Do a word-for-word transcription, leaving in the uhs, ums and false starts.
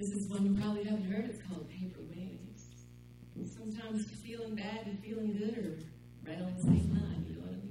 This is one you probably haven't heard. It's called Paper Waves. Sometimes feeling bad and feeling good are right on the same line, you know what I mean?